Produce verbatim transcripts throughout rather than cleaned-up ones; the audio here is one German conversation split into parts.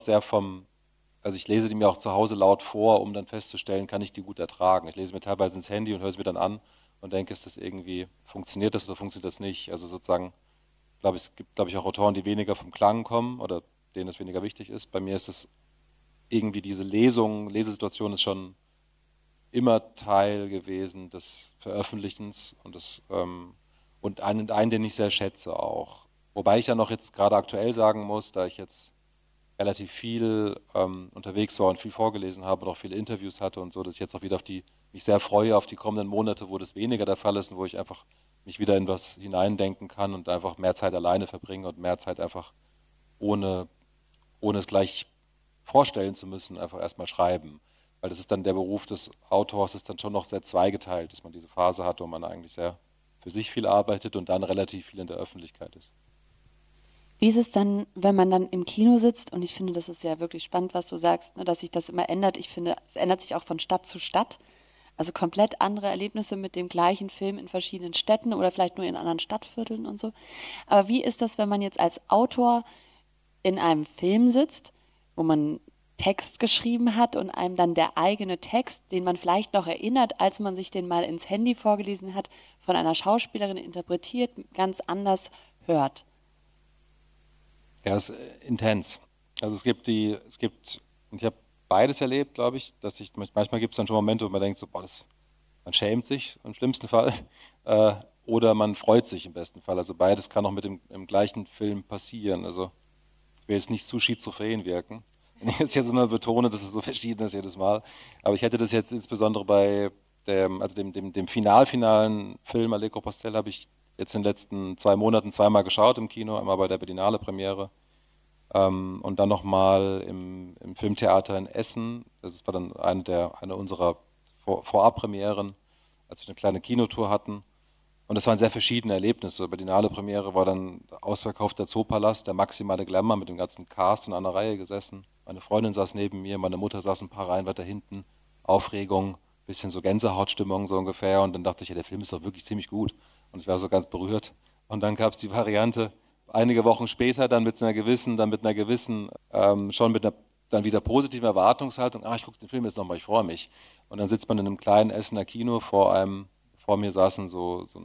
sehr vom, also ich lese die mir auch zu Hause laut vor, um dann festzustellen, kann ich die gut ertragen. Ich lese mir teilweise ins Handy und höre es mir dann an und denke, ist das irgendwie, funktioniert das oder funktioniert das nicht? Also sozusagen, glaube ich, es gibt, glaube ich, auch Autoren, die weniger vom Klang kommen oder denen es weniger wichtig ist. Bei mir ist es irgendwie diese Lesung, Lesesituation ist schon immer Teil gewesen des Veröffentlichens und das ähm, und einen, einen, den ich sehr schätze auch. Wobei ich ja noch jetzt gerade aktuell sagen muss, da ich jetzt relativ viel ähm, unterwegs war und viel vorgelesen habe und auch viele Interviews hatte und so, dass ich jetzt auch wieder auf die, mich sehr freue auf die kommenden Monate, wo das weniger der Fall ist und wo ich einfach mich wieder in was hineindenken kann und einfach mehr Zeit alleine verbringe und mehr Zeit einfach ohne, ohne es gleich vorstellen zu müssen, einfach erstmal schreiben. Weil das ist dann der Beruf des Autors, ist dann schon noch sehr zweigeteilt, dass man diese Phase hat, wo man eigentlich sehr für sich viel arbeitet und dann relativ viel in der Öffentlichkeit ist. Wie ist es dann, wenn man dann im Kino sitzt? Und ich finde, das ist ja wirklich spannend, was du sagst, ne, dass sich das immer ändert. Ich finde, es ändert sich auch von Stadt zu Stadt. Also komplett andere Erlebnisse mit dem gleichen Film in verschiedenen Städten oder vielleicht nur in anderen Stadtvierteln und so. Aber wie ist das, wenn man jetzt als Autor in einem Film sitzt, wo man Text geschrieben hat und einem dann der eigene Text, den man vielleicht noch erinnert, als man sich den mal ins Handy vorgelesen hat, von einer Schauspielerin interpretiert, ganz anders hört? Ja, es ist äh, intens. Also es gibt die, es gibt, und ich habe beides erlebt, glaube ich, dass ich, manchmal gibt es dann schon Momente, wo man denkt, so, boah, das, man schämt sich im schlimmsten Fall, äh, oder man freut sich im besten Fall. Also beides kann auch mit dem im gleichen Film passieren. Also ich will jetzt nicht zu schizophren wirken, wenn ich es jetzt immer betone, dass es so verschieden ist jedes Mal. Aber ich hätte das jetzt insbesondere bei dem, also dem, dem, dem final-finalen Film Allegro Pastel habe ich jetzt in den letzten zwei Monaten zweimal geschaut im Kino, einmal bei der Berlinale Premiere ähm, und dann nochmal im, im Filmtheater in Essen. Das war dann eine, der, eine unserer Vor Vorabpremieren, als wir eine kleine Kinotour hatten. Und das waren sehr verschiedene Erlebnisse. Berlinale Premiere war dann ausverkaufter Zoopalast, der maximale Glamour mit dem ganzen Cast in einer Reihe gesessen. Meine Freundin saß neben mir, meine Mutter saß ein paar Reihen weiter hinten. Aufregung, bisschen so Gänsehautstimmung so ungefähr. Und dann dachte ich, ja, der Film ist doch wirklich ziemlich gut. Und ich war so ganz berührt. Und dann gab es die Variante, einige Wochen später dann mit einer gewissen, dann mit einer gewissen, ähm, schon mit einer dann wieder positiven Erwartungshaltung, ah, ich gucke den Film jetzt nochmal, ich freue mich. Und dann sitzt man in einem kleinen Essener Kino vor einem, vor mir saßen so, so,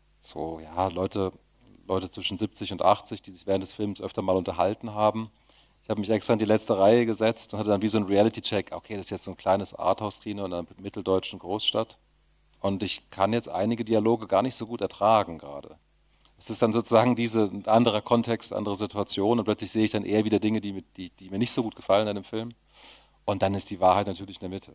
so ja, Leute, Leute zwischen siebzig und achtzig, die sich während des Films öfter mal unterhalten haben. Ich habe mich extra in die letzte Reihe gesetzt und hatte dann wie so einen Reality-Check, okay, das ist jetzt so ein kleines Arthouse-Kino in einer mitteldeutschen Großstadt. Und ich kann jetzt einige Dialoge gar nicht so gut ertragen gerade. Es ist dann sozusagen diese ein anderer Kontext, andere Situation und plötzlich sehe ich dann eher wieder Dinge, die, mit- die, die mir nicht so gut gefallen in dem Film. Und dann ist die Wahrheit natürlich in der Mitte.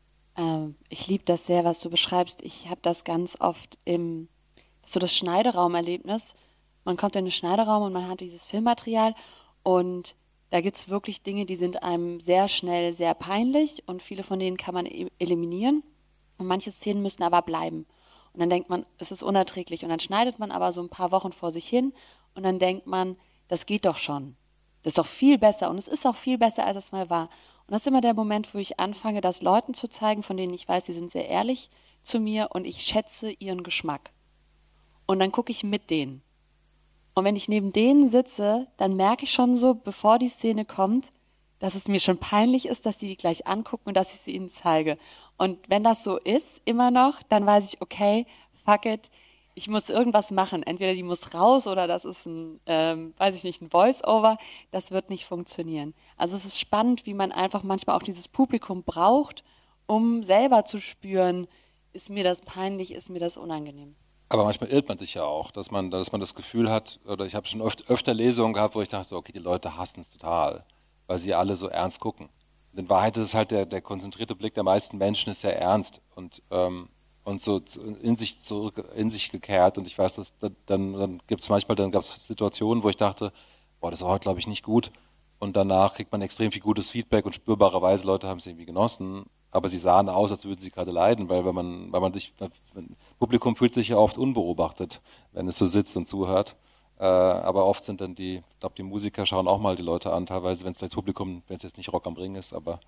Ähm, ich liebe das sehr, was du beschreibst. Ich habe das ganz oft im, so das Schneideraumerlebnis. Man kommt in den Schneideraum und man hat dieses Filmmaterial und da gibt es wirklich Dinge, die sind einem sehr schnell sehr peinlich und viele von denen kann man e eliminieren und manche Szenen müssen aber bleiben. Und dann denkt man, es ist unerträglich und dann schneidet man aber so ein paar Wochen vor sich hin und dann denkt man, das geht doch schon. Das ist doch viel besser und es ist auch viel besser, als es mal war. Und das ist immer der Moment, wo ich anfange, das Leuten zu zeigen, von denen ich weiß, sie sind sehr ehrlich zu mir und ich schätze ihren Geschmack. Und dann gucke ich mit denen. Und wenn ich neben denen sitze, dann merke ich schon so, bevor die Szene kommt, dass es mir schon peinlich ist, dass die die gleich angucken und dass ich sie ihnen zeige. Und wenn das so ist, immer noch, dann weiß ich, okay, fuck it, ich muss irgendwas machen. Entweder die muss raus oder das ist ein, ähm, weiß ich nicht, ein Voice-Over. Das wird nicht funktionieren. Also es ist spannend, wie man einfach manchmal auch dieses Publikum braucht, um selber zu spüren, ist mir das peinlich, ist mir das unangenehm. Aber manchmal irrt man sich ja auch, dass man, dass man das Gefühl hat, oder ich habe schon öfter, öfter Lesungen gehabt, wo ich dachte, so, okay, die Leute hassen es total, weil sie alle so ernst gucken. Und in Wahrheit ist es halt der, der konzentrierte Blick der meisten Menschen ist sehr ernst und, ähm, und so zu- in sich zurück, in sich gekehrt. Und ich weiß, dass da- dann, dann gibt es manchmal, dann gab es Situationen, wo ich dachte, boah, das war heute, glaube ich, nicht gut. Und danach kriegt man extrem viel gutes Feedback und spürbarerweise Leute haben es irgendwie genossen. Aber sie sahen aus, als würden sie gerade leiden, weil wenn man, weil man sich, Publikum fühlt sich ja oft unbeobachtet, wenn es so sitzt und zuhört. Äh, aber oft sind dann die, ich glaube, die Musiker schauen auch mal die Leute an, teilweise, wenn es vielleicht das Publikum, wenn es jetzt nicht Rock am Ring ist, aber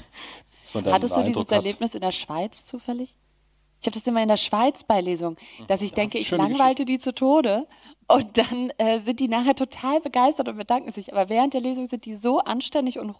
dass man dann so einen Hattest du dieses Eindruck hat. Erlebnis in der Schweiz zufällig? Ich habe das immer in der Schweiz bei Lesungen, dass ich Ja, denke, ich schöne Geschichte. langweilte die zu Tode und dann äh, sind die nachher total begeistert und bedanken sich. Aber während der Lesung sind die so anständig und